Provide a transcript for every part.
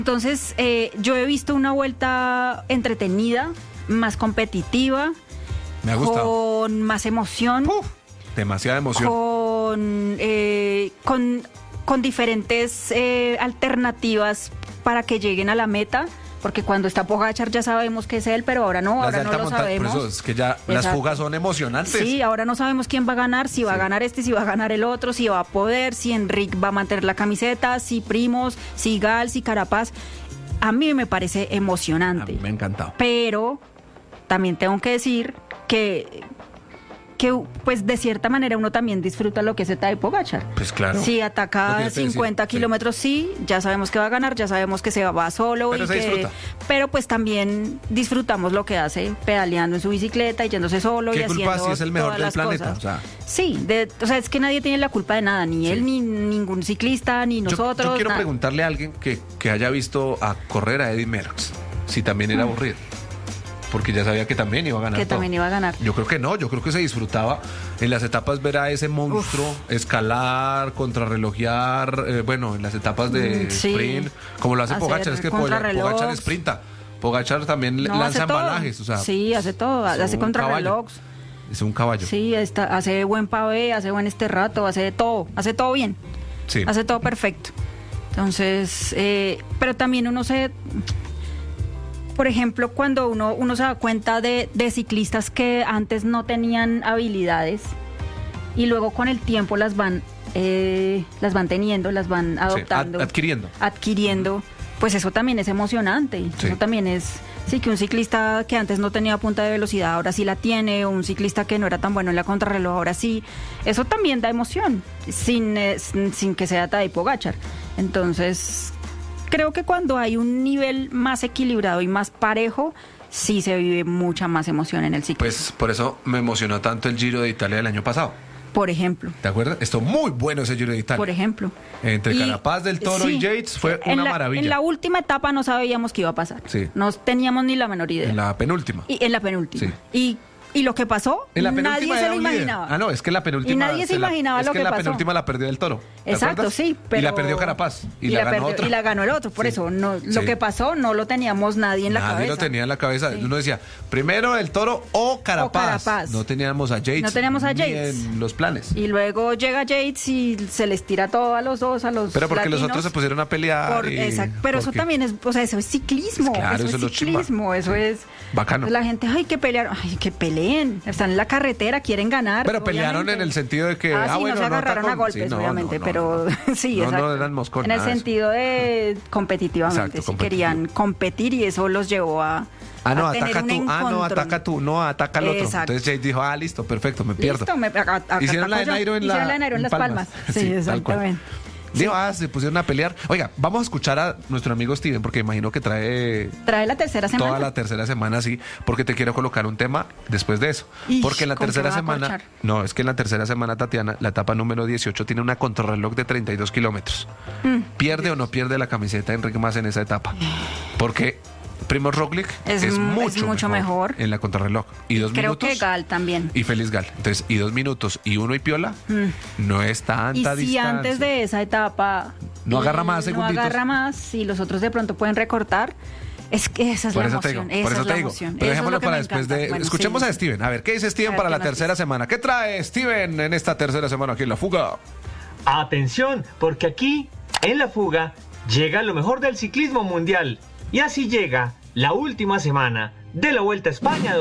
Entonces, yo he visto una vuelta entretenida, más competitiva, Me ha gustado. con más emoción, Demasiada emoción. con diferentes alternativas para que lleguen a la meta. Porque cuando está Pogačar ya sabemos que es él, pero ahora no, Las de ahora no alta lo montaña, sabemos. por eso es que ya las Exacto. fugas son emocionantes. Sí, ahora no sabemos quién va a ganar, si va a ganar este, si va a ganar el otro, si va a poder, si Enric va a mantener la camiseta, si Primoz, si Gal, si Carapaz. A mí me parece A emocionante. mí me ha encantado. Pero también tengo que decir que pues de cierta manera uno también disfruta lo que es el de Pogačar. Pues claro. Si Lo ataca que te 50 decía, kilómetros, sí, ya sabemos que va a ganar, ya sabemos que se va solo. Pero se disfruta. Pero pues también disfrutamos lo que hace pedaleando en su bicicleta y yéndose solo y ¿Qué culpa haciendo si es el mejor todas del las planeta? cosas. O sea, Sí, o sea, es que nadie tiene la culpa de nada, ni Sí. él, ni ningún ciclista, ni nosotros. Yo quiero nada. preguntarle a alguien que haya visto a correr a Eddy Merckx si también era aburrido. Porque ya sabía que también iba a ganar Que todo. también iba a ganar. Yo creo que no, yo creo que se disfrutaba en las etapas ver a ese monstruo escalar, contrarrelojear, en las etapas de Sí. sprint, como lo hace Hacer Pogačar, es que contrarreloj. Pogačar sprinta. Pogačar también No, lanza hace todo. embalajes, o sea, Sí, hace todo, es hace un contrarreloj. caballo. Es un caballo. Sí, hace buen pavé, hace buen rato, hace todo bien. Sí. Hace todo perfecto. Entonces, pero también uno por ejemplo, cuando uno se da cuenta de ciclistas que antes no tenían habilidades y luego con el tiempo las van teniendo, las van adoptando, adquiriendo, pues eso también es emocionante. Sí. Eso también es, sí, que un ciclista que antes no tenía punta de velocidad ahora sí la tiene, o un ciclista que no era tan bueno en la contrarreloj ahora sí. Eso también da emoción, sin que sea Tadej Pogačar. Entonces, creo que cuando hay un nivel más equilibrado y más parejo, sí se vive mucha más emoción en el ciclismo. Pues por eso me emocionó tanto el Giro de Italia del año pasado. Por ejemplo. ¿Te acuerdas? Estuvo muy bueno ese Giro de Italia. Por ejemplo. Entre Carapaz del Toro y Yates fue una maravilla. En la última etapa no sabíamos qué iba a pasar. Sí. No teníamos ni la menor idea. En la penúltima. Y en la penúltima. Sí. Y lo que pasó, En la nadie penúltima se era lo un líder. imaginaba. Ah, no, es que en la penúltima. Y nadie se imaginaba lo que Es que en la pasó. penúltima la perdió del Toro. ¿Te Exacto, acuerdas? sí, pero... Y la perdió Carapaz. Y la ganó perdió, otro. y la ganó el otro. Por Sí. eso, lo Sí. que pasó no lo teníamos nadie en la cabeza. Nadie lo tenía en la cabeza. Sí. Uno decía, primero el Toro o Carapaz. Carapaz. No teníamos a Yates. No teníamos a ni Yates. en los planes. Y luego llega Yates y se les tira todo a los dos, a los Pero porque los latinos. otros se pusieron a pelear. Exacto. Pero eso porque- también es, o sea, eso es ciclismo. Claro, eso eso es lo es chimba. ciclismo, eso es... Bacano. La gente, ay, que pelearon, ay, que peleen. Están en la carretera, quieren ganar. Pero pelearon obviamente. en el sentido de que. Sí, no se agarraron a tacón. golpes, Sí, no, obviamente, no, pero no. sí, No, exacto. no eran moscón, en el nada de eso. sentido de competitivamente, Exacto, sí competitivo. querían competir y eso los llevó a No, a tener ataca un tú. No, encontrón. ataca tú. No, ataca al otro. Exacto. Entonces Jay dijo, listo, perfecto, me pierdo. Listo, Hicieron la de Nairo en Hicieron la de Nairo en Las Palmas. Sí, tal cual. exactamente. Dijo, se pusieron a pelear. Oiga, vamos a escuchar a nuestro amigo Steven, porque imagino que trae Trae la tercera semana. toda la tercera semana, sí, porque te quiero colocar un tema después de eso. Ish, Porque en la ¿con qué tercera va a semana, corchar? no, es que en la tercera semana, Tatiana, la etapa número 18 tiene una contrarreloj de 32 kilómetros. ¿Pierde o no pierde la camiseta Enrique Mas en esa etapa? Porque Primoz Roglic es mucho mejor en la contrarreloj. Y 2 Creo minutos. que Gal también. Y Félix Gal. Entonces, y 2 minutos y uno y Piola, no es tanta Y si distancia. antes de esa etapa No agarra más no segunditos. agarra más y los otros de pronto pueden recortar, es que esa es Por la eso te emoción. digo, por eso te digo. Emoción. Pero Eso es dejémoslo lo que para me después encanta. de. Bueno, Escuchemos sí. a Steven. A ver, ¿qué dice Steven A ver, para ¿qué la nos tercera dice? semana? ¿Qué trae Steven en esta tercera semana aquí en La Fuga? Atención, porque aquí, en La Fuga, llega lo mejor del ciclismo mundial. Y así llega la última semana de la Vuelta a España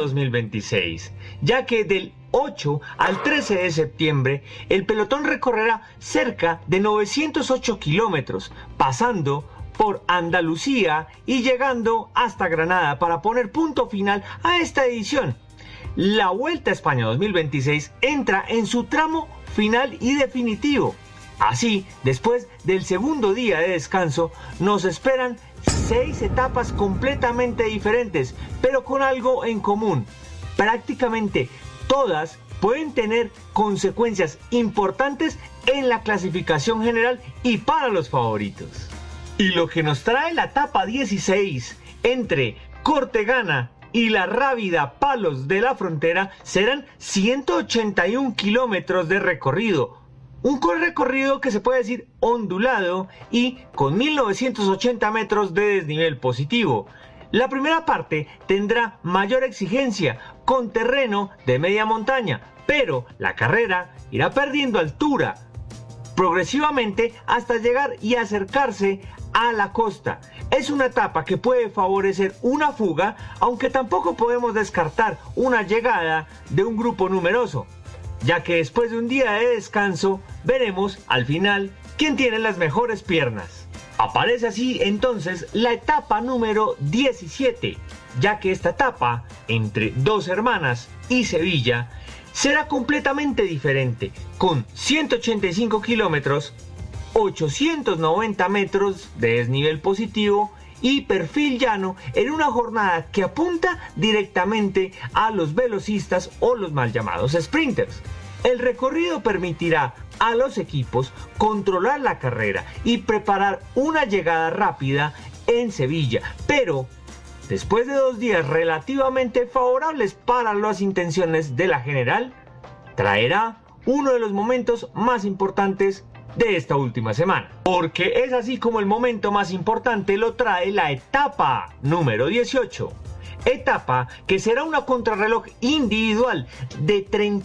2026, ya que del 8 al 13 de septiembre el pelotón recorrerá cerca de 908 kilómetros, pasando por Andalucía y llegando hasta Granada para poner punto final a esta edición. La Vuelta a España 2026 entra en su tramo final y definitivo. Así, después del segundo día de descanso, nos esperan 6 etapas completamente diferentes, pero con algo en común. Prácticamente todas pueden tener consecuencias importantes en la clasificación general y para los favoritos. Y lo que nos trae la etapa 16 entre Cortegana y la Rábida Palos de la Frontera serán 181 kilómetros de recorrido, Un recorrido que se puede decir ondulado y con 1980 metros de desnivel positivo. La primera parte tendrá mayor exigencia con terreno de media montaña, pero la carrera irá perdiendo altura progresivamente hasta llegar y acercarse a la costa. Es una etapa que puede favorecer una fuga, aunque tampoco podemos descartar una llegada de un grupo numeroso, ya que después de un día de descanso veremos al final quién tiene las mejores piernas. Aparece así entonces la etapa número 17, ya que esta etapa entre Dos Hermanas y Sevilla será completamente diferente, con 185 kilómetros, 890 metros de desnivel positivo y perfil llano en una jornada que apunta directamente a los velocistas o los mal llamados sprinters. El recorrido permitirá a los equipos controlar la carrera y preparar una llegada rápida en Sevilla, pero después de 2 días relativamente favorables para las intenciones de la general, traerá uno de los momentos más importantes de esta última semana. Porque es así como el momento más importante lo trae la etapa número 18. Etapa que será una contrarreloj individual de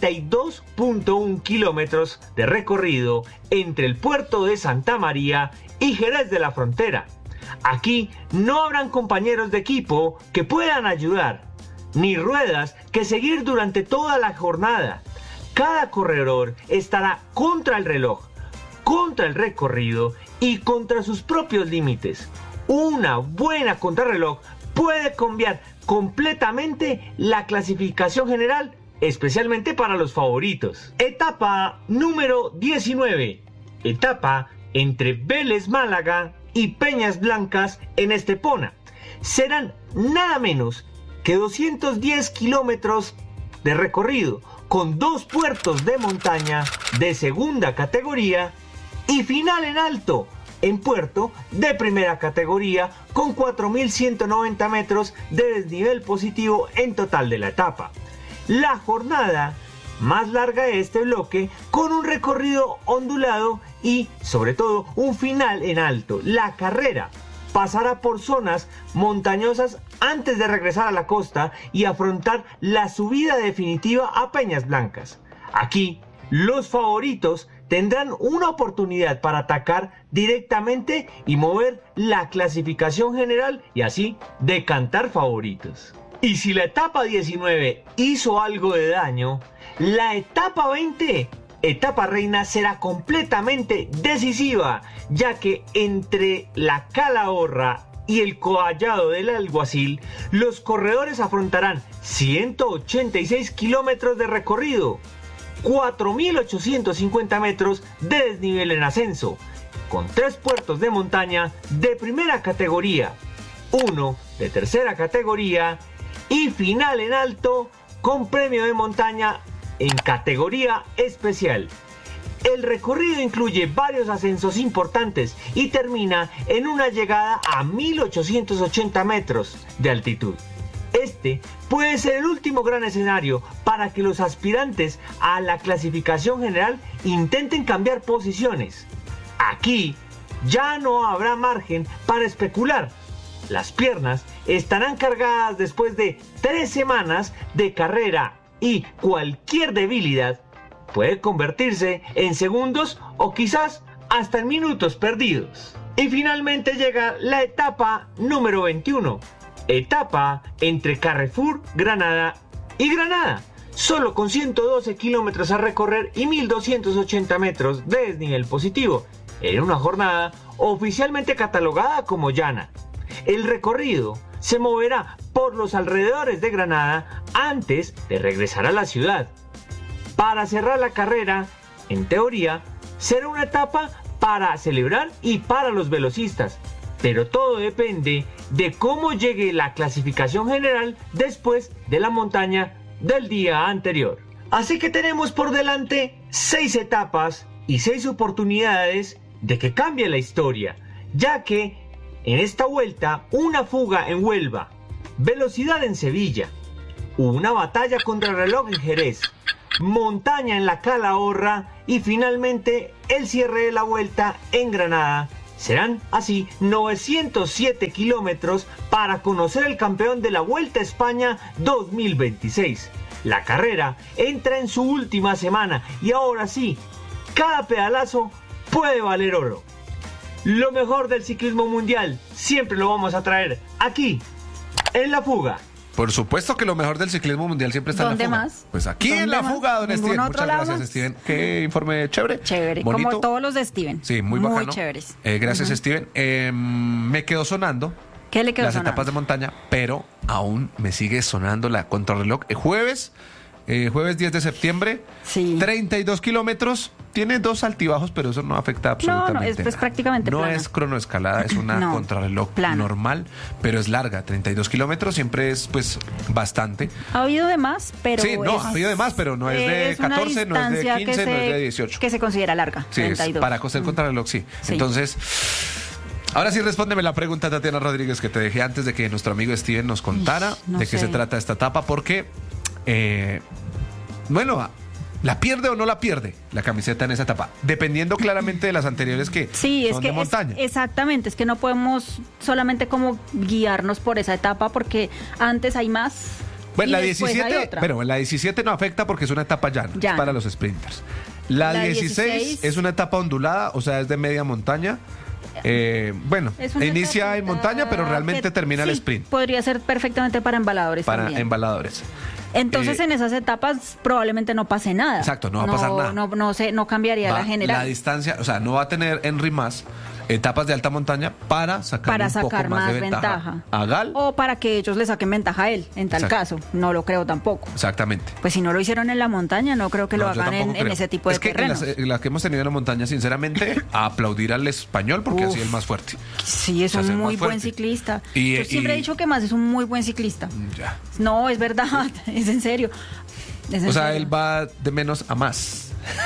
32.1 kilómetros de recorrido entre el puerto de Santa María y Jerez de la Frontera. Aquí no habrán compañeros de equipo que puedan ayudar, ni ruedas que seguir durante toda la jornada. Cada corredor estará contra el reloj, contra el recorrido y contra sus propios límites. Una buena contrarreloj puede cambiar completamente la clasificación general, especialmente para los favoritos. Etapa número 19. Etapa entre Vélez Málaga y Peñas Blancas en Estepona. Serán nada menos que 210 kilómetros de recorrido, con 2 puertos de montaña de segunda categoría y final en alto, en puerto de primera categoría, con 4.190 metros de desnivel positivo en total de la etapa. La jornada más larga de este bloque, con un recorrido ondulado y sobre todo un final en alto. La carrera pasará por zonas montañosas antes de regresar a la costa y afrontar la subida definitiva a Peñas Blancas. Aquí los favoritos tendrán una oportunidad para atacar directamente y mover la clasificación general y así decantar favoritos. Y si la etapa 19 hizo algo de daño, la etapa 20, etapa reina, será completamente decisiva, ya que entre la Calahorra y el Collado del Alguacil, los corredores afrontarán 186 kilómetros de recorrido, 4.850 metros de desnivel en ascenso, con 3 puertos de montaña de primera categoría, 1 de tercera categoría y final en alto con premio de montaña en categoría especial. El recorrido incluye varios ascensos importantes y termina en una llegada a 1.880 metros de altitud. Este puede ser el último gran escenario para que los aspirantes a la clasificación general intenten cambiar posiciones. Aquí ya no habrá margen para especular. Las piernas estarán cargadas después de 3 semanas de carrera y cualquier debilidad puede convertirse en segundos o quizás hasta en minutos perdidos. Y finalmente llega la etapa número 21. Etapa entre Carrefour, Granada y Granada, solo con 112 kilómetros a recorrer y 1.280 metros de desnivel positivo, en una jornada oficialmente catalogada como llana. El recorrido se moverá por los alrededores de Granada antes de regresar a la ciudad. Para cerrar la carrera, en teoría, será una etapa para celebrar y para los velocistas, pero todo depende de cómo llegue la clasificación general después de la montaña del día anterior. Así que tenemos por delante 6 etapas y 6 oportunidades de que cambie la historia, ya que en esta vuelta una fuga en Huelva, velocidad en Sevilla, una batalla contra el reloj en Jerez, montaña en la Calahorra y finalmente el cierre de la vuelta en Granada. Serán así 907 kilómetros para conocer el campeón de la Vuelta a España 2026. La carrera entra en su última semana y ahora sí, cada pedalazo puede valer oro. Lo mejor del ciclismo mundial siempre lo vamos a traer aquí, en La Fuga. Por supuesto que lo mejor del ciclismo mundial siempre está en La Fuga. ¿Dónde más? Pues aquí en La Fuga, don Steven. Muchas gracias, Steven. Qué informe chévere. Chévere, bonito. como todos los de Steven. Sí, muy bacano. Muy chéveres. Gracias, Steven. Me quedó sonando. ¿Qué le quedó las sonando? etapas de montaña, pero aún me sigue sonando la contrarreloj. Jueves 10 de septiembre, Sí. 32 kilómetros. Tiene 2 altibajos, pero eso no afecta absolutamente es pues nada. prácticamente No plana. es cronoescalada, es una No, contrarreloj plana. normal, pero es larga. 32 kilómetros siempre es pues bastante. Ha habido de más, pero Sí, no, ha habido de más, pero no es de una 14, no es de distancia 15, no es de 18. Que se considera larga, Sí, 32. para coser contrarreloj, sí. Sí. Entonces, ahora sí respóndeme la pregunta, Tatiana Rodríguez, que te dejé antes de que nuestro amigo Steven nos contara No de qué sé. se trata esta etapa, porque, bueno, ¿la pierde o no la pierde la camiseta en esa etapa? Dependiendo claramente de las anteriores que Sí, es son que de montaña. exactamente, es que no podemos solamente como guiarnos por esa etapa porque antes hay más. Bueno, y la después hay 17, otra. pero la 17 no afecta porque es una etapa llana, es Llana. para los sprinters. La La 16 es una etapa ondulada, o sea, es de media montaña. Bueno, Es una inicia en etapita montaña, pero realmente que termina el sí, sprint Podría ser perfectamente para embaladores para también. embaladores. Entonces, Eh, en esas etapas probablemente no pase nada. Exacto, no va a pasar nada. No cambiaría Va la general. La distancia, o sea, no va a tener Henry más etapas de alta montaña para sacar un poco sacar más de ventaja a Gal. O para que ellos le saquen ventaja a él, en tal Exacto. caso. No lo creo tampoco. Exactamente. Pues si no lo hicieron en la montaña, no creo que lo No, yo hagan tampoco en creo. ese tipo de es que terrenos. en las que hemos tenido en la montaña, sinceramente, a aplaudir al español porque así Uf. es el más fuerte. Sí, es O sea, un ser muy más buen fuerte. ciclista. Y- Yo siempre he y- dicho que más es un muy buen ciclista. Ya. No, es verdad, es en serio. Es en O sea, serio. él va de menos a más.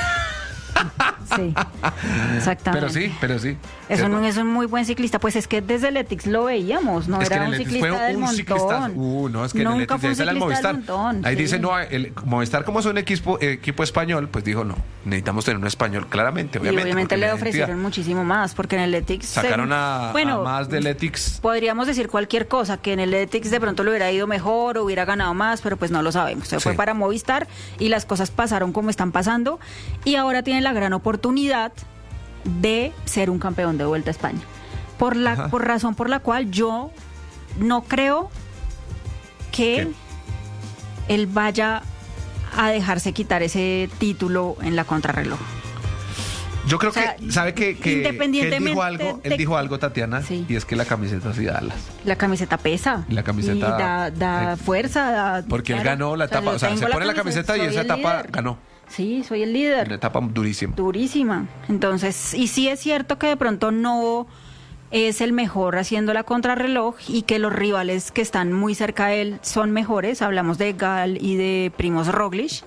Sí, exactamente. Pero sí. Es un muy buen ciclista. Pues es que desde el Etix lo veíamos, no Es que era en un el Etix ciclista fue del un montón. ciclista. No, es que Nunca en el Etix fue un ese era el ciclista del Movistar. montón, Ahí sí. dice, no, el Movistar, como es un equipo español, pues dijo, no, necesitamos tener un español, claramente, Y obviamente. obviamente porque le la ofrecieron identidad. muchísimo más, porque en el Etix... Sacaron a más del Etix. Podríamos decir cualquier cosa, que en el Etix de pronto le hubiera ido mejor, o hubiera ganado más, pero pues no lo sabemos. Se fue Sí. para Movistar y las cosas pasaron como están pasando, y ahora tiene la gran oportunidad de ser un campeón de Vuelta a España. Por razón por la cual yo no creo que ¿Qué? él vaya a dejarse quitar ese título en la contrarreloj. Yo creo O sea, que, ¿sabe que independientemente él dijo algo, Tatiana, Sí. y es que la camiseta sí da alas. La camiseta pesa. Y la camiseta- Y da fuerza. Porque él claro. ganó la etapa, yo o sea, se tengo pone la camiseta y soy esa el etapa líder. ganó. Sí, soy el Una líder. etapa durísima. Durísima. Entonces, y sí es cierto que de pronto no es el mejor haciendo la contrarreloj y que los rivales que están muy cerca de él son mejores. Hablamos de Gal y de Primož Roglic.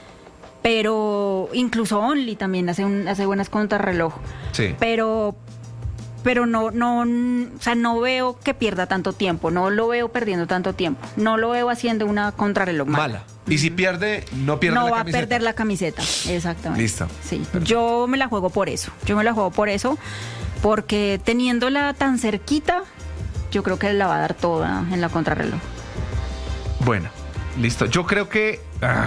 Pero incluso Only también hace buenas contrarreloj. Sí. Pero no, o sea, no veo que pierda tanto tiempo, no lo veo perdiendo tanto tiempo, no lo veo haciendo una contrarreloj Mala. Y si pierde, no pierde no la va camiseta. a perder la camiseta, exactamente. Listo. Sí, Perfecto. yo me la juego por eso, porque teniéndola tan cerquita, yo creo que la va a dar toda en la contrarreloj. Bueno, listo. Yo creo que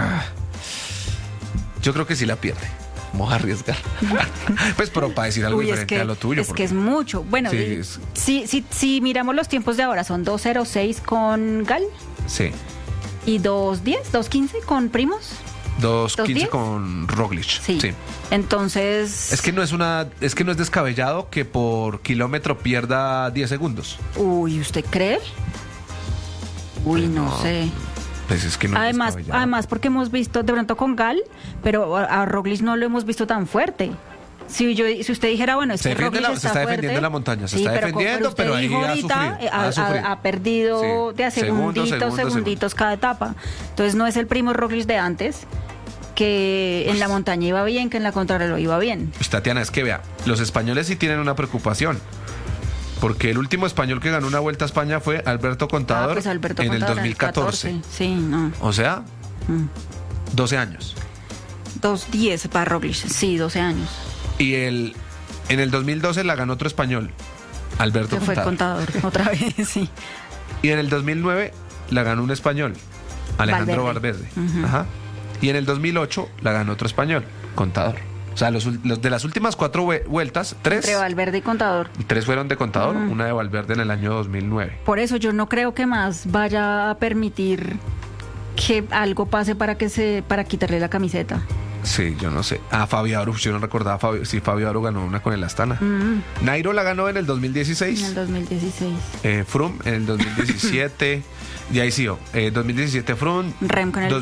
sí la pierde. Vamos a arriesgar. Pues, pero para decir algo Uy, diferente a lo tuyo. es porque- que es mucho. Bueno, Sí, si miramos los tiempos de ahora, son 2:06 con Gal Sí. y 2:10, 2:15 con Primož. 2:15 2:10 con Roglic. Sí. Entonces. Es que no es descabellado que por kilómetro pierda 10 segundos. Uy, ¿usted cree? Uy, no sé. Pues es que no es descabellado. Además, porque hemos visto de pronto con Gal, pero a Roglic no lo hemos visto tan fuerte. Si usted dijera, bueno, es Se que defiende Roglic se está fuerte, defendiendo la montaña, se sí, está pero defendiendo, usted pero ahí dijo ha ahorita, sufrido. ha perdido Sí. de a segunditos Segundos. cada etapa. Entonces no es el Primož Roglic de antes, que en la montaña iba bien, que en la contrarreloj iba bien. Pues, Tatiana, es que vea, los españoles sí tienen una preocupación. Porque el último español que ganó una Vuelta a España fue Alberto Contador, Pues Alberto en el Contador 2014. Sí, no. O sea, Mm. 12 años. 2:10 para Roglic, sí, 12 años. Y en el 2012 la ganó otro español, Alberto Que fue Contador. otra vez, sí. Y en el 2009 la ganó un español, Alejandro Valverde. Ajá. Y en el 2008 la ganó otro español, Contador. O sea, los de las últimas 4 vueltas, 3... Entre Valverde y Contador. 3 fueron de Contador, una de Valverde en el año 2009. Por eso yo no creo que más vaya a permitir que algo pase para quitarle la camiseta. Sí, yo no sé. Fabio Aru, yo no recordaba Fabio Aru ganó una con el Astana. Nairo la ganó en el 2016. En el 2016. Froome en el 2017. Y ahí sí, 2017 Froome. Remco en el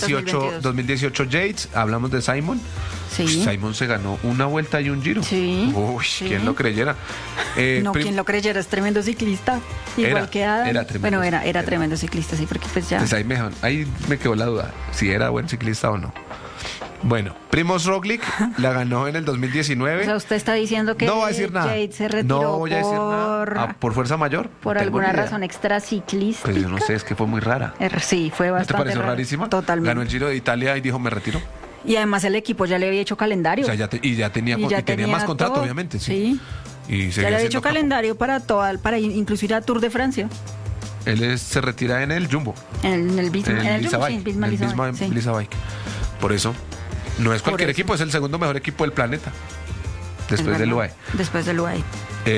2018 Yates. Hablamos de Simon. Sí. Simon se ganó una vuelta y un giro. Sí. Uy, sí. ¿Quién lo creyera? No, quien lo creyera, es tremendo ciclista. Igual que Adam. Era tremendo. Bueno, era tremendo ciclista, sí, porque pues ya. Pues ahí me quedó la duda, si era buen ciclista o no. Bueno, Primož Roglic la ganó en el 2019. O sea, usted está diciendo que no va a decir nada. Yates se retiró no voy a decir nada. ¿Por fuerza mayor? Por alguna razón extraciclística. Pues yo no sé, es que fue muy rara. Sí, fue bastante ¿No te pareció rara. rarísima? Totalmente. Ganó el Giro de Italia y dijo, me retiro. Y además el equipo ya le había hecho calendario. O sea, ya tenía más contrato, todo, obviamente. Sí. Y ya le había hecho calendario para incluso ir a Tour de Francia. Él se retira en el Jumbo. En el Visma Bike. Por eso, no es cualquier equipo, es el segundo mejor equipo del planeta. Después del UAE. Después del UAE.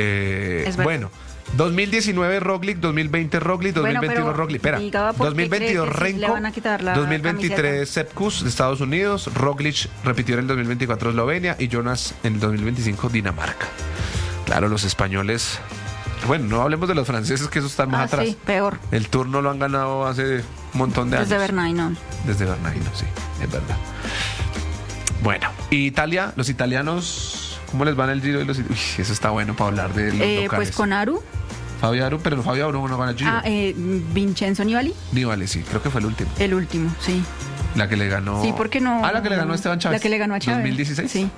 Bueno, 2019 Roglic, 2020 Roglic, 2021 Roglic. Espera, 2022 Renko, 2023 Sepp Kuss de Estados Unidos, Roglic repitió en el 2024 Eslovenia y Jonas en el 2025 Dinamarca. Claro, los españoles. Bueno, no hablemos de los franceses, que eso están más atrás. Sí, peor. El Tour no lo han ganado hace un montón de años. Desde Bernardino. Desde Bernardino, sí, es verdad. Bueno, y Italia, los italianos, ¿cómo les van el Giro? Uy, eso está bueno para hablar de los locales. Pues con Aru. Fabio Aru, pero Fabio Aru no gana el Giro. Vincenzo Nibali. Nibali, sí, creo que fue el último. El último, sí. La que le ganó. Sí, porque no. La que le ganó a Esteban Chávez. La que le ganó a Chávez. 2016. Sí.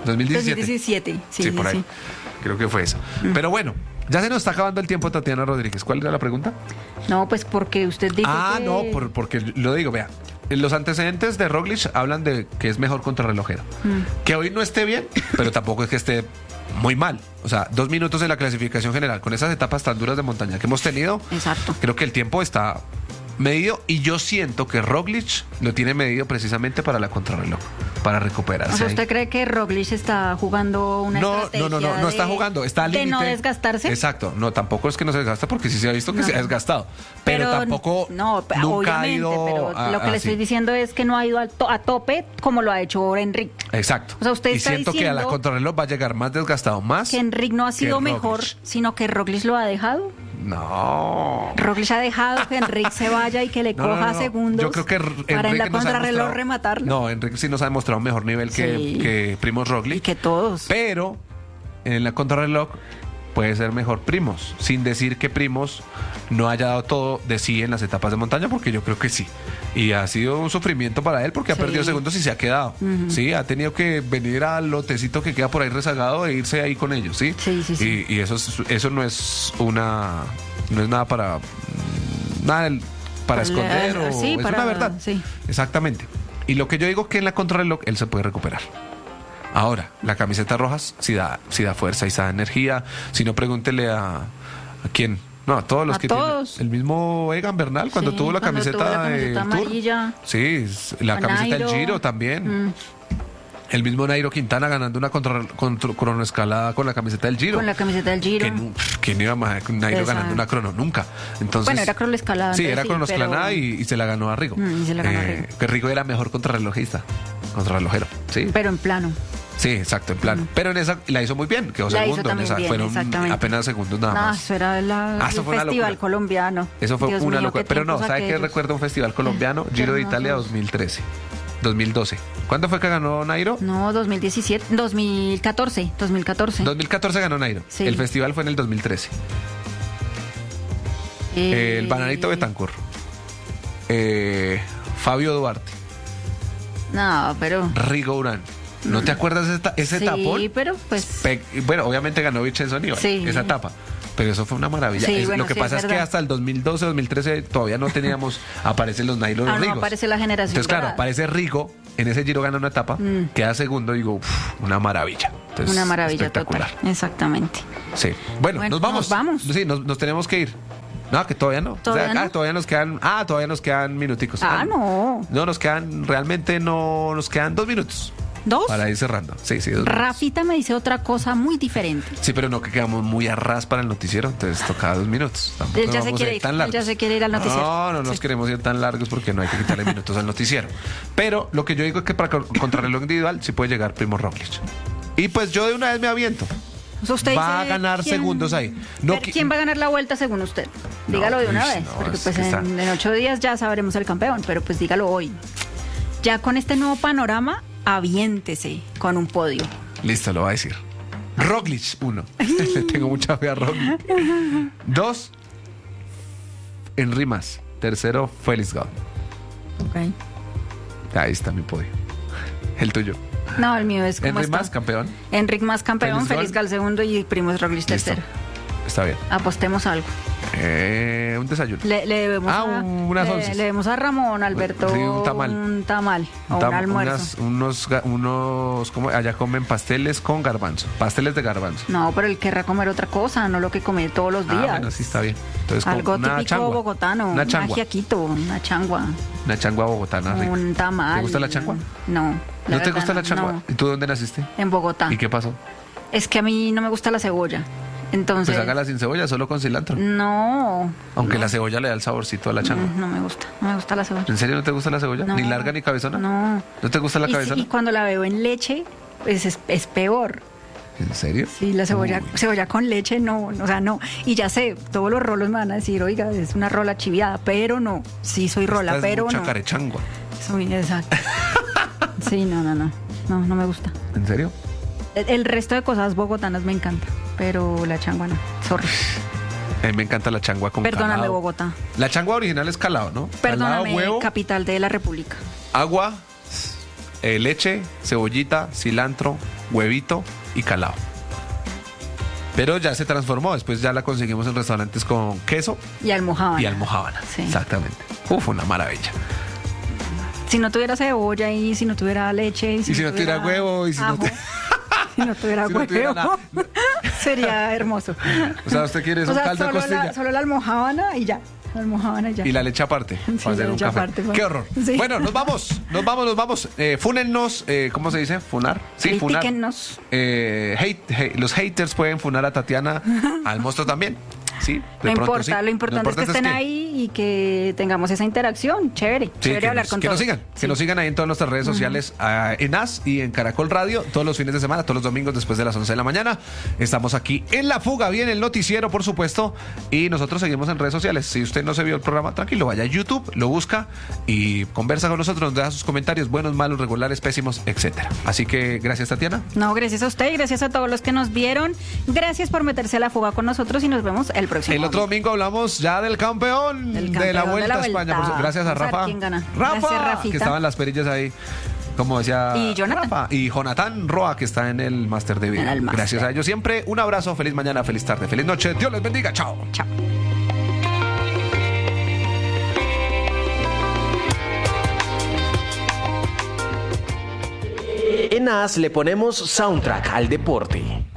2017. Sí, por ahí. Sí. Creo que fue esa. Pero bueno, ya se nos está acabando el tiempo, Tatiana Rodríguez. ¿Cuál era la pregunta? No, pues porque usted dice que... no, porque lo digo, vea. Los antecedentes de Roglic hablan de que es mejor contrarrelojero. Que hoy no esté bien, pero tampoco es que esté muy mal. O sea, 2 minutos en la clasificación general, con esas etapas tan duras de montaña que hemos tenido. Exacto. Creo que el tiempo está medido y yo siento que Roglic lo tiene medido precisamente para la contrarreloj, para recuperarse. O sea, ¿usted cree que Roglic está jugando una estrategia no está jugando, está al límite. ¿De no desgastarse? Exacto, no, tampoco es que no se desgasta porque sí se ha visto que se ha desgastado, pero tampoco nunca ha ido pero lo que le estoy diciendo es que no ha ido a tope como lo ha hecho Enric. Exacto. O sea, usted está siento que a la contrarreloj va a llegar más desgastado, más que Enric no ha sido mejor, sino que Roglic lo ha dejado. No. Roglic ha dejado que Enric se vaya y que le coja segundos. Yo creo que para en la contrarreloj rematarlo. No, Enric sí nos ha demostrado un mejor nivel que Primož Roglic. Y que todos. Pero en la contrarreloj puede ser mejor Primož, sin decir que Primož no haya dado todo de sí en las etapas de montaña, porque yo creo que sí. Y ha sido un sufrimiento para él porque ha perdido segundos y se ha quedado. Sí, ha tenido que venir al lotecito que queda por ahí rezagado e irse ahí con ellos, ¿sí? Sí. Y eso no es nada para esconder o es una verdad. Sí. Exactamente. Y lo que yo digo que en la contrarreloj él se puede recuperar. Ahora, la camiseta roja sí da fuerza y da energía. Si no, pregúntele a quién. No, a todos los que tienen. El mismo Egan Bernal cuando tuvo la camiseta del amarilla. Tour. Sí, la camiseta del Giro también. El mismo Nairo Quintana ganando una cronoescalada con la camiseta del Giro. Con la camiseta del Giro. ¿Quién iba a Nairo ganando una crono? Nunca. Entonces, bueno, era cronoescalada. Sí, era cronoescalada y se la ganó a Rigo. Y se la ganó a Rigo. Que Rigo era mejor contrarrelojista. Contrarrelojero, sí. Pero en plano. Sí, exacto, en plano. Pero en esa la hizo muy bien, quedó segundo. En esa fueron apenas segundos nada más. Eso era el festival colombiano. Eso fue una locura. Pero no, ¿sabe qué recuerda un festival colombiano? Giro de Italia 2012. ¿Cuándo fue que ganó Nairo? No, 2014 ganó Nairo. Sí. El festival fue en el 2013. El Bananito Betancur. Fabio Duarte. No, pero... Rigo Urán. ¿No te acuerdas de ese tapón? Sí, pero pues... Bueno, obviamente ganó Vincenzo Nibali, esa etapa. Pero eso fue una maravilla. Sí, lo que pasa es que hasta el 2012, 2013 todavía no teníamos... aparecen los Nairo y Rigo. No aparece la generación. Entonces, claro, aparece Rigo en ese Giro gana una etapa, queda segundo y digo, una maravilla. Entonces, una maravilla espectacular. total. Exactamente. Sí. Bueno, nos vamos. Nos vamos. Sí, nos tenemos que ir. No, que todavía no. Todavía nos quedan minuticos. No. No, realmente nos quedan 2 minutos. ¿2? Para ir cerrando. Sí, 2 minutos. Rafita me dice otra cosa muy diferente. Sí, pero no, que quedamos muy a ras para el noticiero, entonces toca 2 minutos. Tampoco Él ya se quiere ir. Él ya se quiere ir al noticiero. No nos queremos ir tan largos porque no hay que quitarle minutos al noticiero. Pero lo que yo digo es que para contrarreloj individual sí puede llegar Primož Roglic. Y pues yo de una vez me aviento. Usted va a ganar segundos ahí. No, ¿quién va a ganar la vuelta según usted? Dígalo de una vez, porque pues en 8 días ya sabremos el campeón, pero pues dígalo hoy. Ya con este nuevo panorama, aviéntese con un podio. Listo, lo va a decir. Roglic, 1. Le tengo mucha fe a Roglic. 2, Henry Mas. 3, Felix Gall. Ok. Ahí está mi podio. El tuyo. No, el mío es como Enric Mas, campeón. Enric Mas, campeón, Felix Gall segundo y Primož Roglic tercero. Está bien. Apostemos algo. Un desayuno. Le debemos unas once. Le debemos a Ramón Alberto sí, un tamal o un almuerzo. Unos ¿cómo? Allá comen pasteles con garbanzo. Pasteles de garbanzo. No, pero él querrá comer otra cosa, no lo que come todos los días. Bueno, sí está bien. Entonces, algo típico changua. Bogotano. Una changua. Un ajiaquito, una changua. Una changua bogotana rica. Un tamal. ¿Te gusta la changua? No. ¿No te gusta la changua? No. ¿Y tú dónde naciste? En Bogotá. ¿Y qué pasó? Es que a mí no me gusta la cebolla. Entonces, pues hágala sin cebolla, solo con cilantro. No. Aunque la cebolla le da el saborcito a la changua. No me gusta la cebolla. ¿En serio no te gusta la cebolla? No. ¿Ni larga ni cabezona? No. ¿No te gusta la cabezona? Y cuando la veo en leche, pues es peor. ¿En serio? Sí, la cebolla con leche no, o sea, no. Y ya sé, todos los rolos me van a decir, oiga, es una rola chiviada, pero no. Sí, soy rola, pero no. Carechangua. Soy, exacto. Sí, no me gusta. ¿En serio? El resto de cosas bogotanas me encanta, pero la changua no. Sorry. A mí me encanta la changua con Perdóname, calado. Bogotá. La changua original es calado, ¿no? Perdóname, calado, huevo, capital de la República. Agua, leche, cebollita, cilantro, huevito y calado. Pero ya se transformó, después ya la conseguimos en restaurantes con queso y almojábana. Sí. Exactamente. Uf, una maravilla. Si no tuviera cebolla y si no tuviera leche y si no tuviera huevo y si no tuviera huevo, sería hermoso. O sea, usted quiere un caldo de costilla. Solo la almojábana y ya. Y la leche aparte. Sí, para hacer un café. Aparte, qué horror. Sí. Bueno, nos vamos. Fúnennos, ¿cómo se dice? Funar. Sí, funar. Los haters pueden funar a Tatiana, al monstruo también. Sí, lo importante es que estén ahí y que tengamos esa interacción. Chévere hablar con todos. Que nos sigan ahí en todas nuestras redes sociales, en AS y en Caracol Radio, todos los fines de semana, todos los domingos después de las 11 de la mañana. Estamos aquí en La Fuga, bien el noticiero, por supuesto, y nosotros seguimos en redes sociales. Si usted no se vio el programa, tranquilo, vaya a YouTube, lo busca y conversa con nosotros, nos deja sus comentarios, buenos, malos, regulares, pésimos, etcétera. Así que gracias, Tatiana. No, gracias a usted y gracias a todos los que nos vieron. Gracias por meterse a La Fuga con nosotros y nos vemos el próximo otro domingo hablamos ya del campeón de la Vuelta a España. Gracias a Rafa. ¿Quién gana? Rafa, que estaban las perillas ahí, como decía y Jonathan. Rafa. Y Jonathan Roa, que está en el máster de vida. Gracias a ellos siempre. Un abrazo, feliz mañana, feliz tarde, feliz noche. Dios les bendiga. Chao. Chao. En AS le ponemos soundtrack al deporte.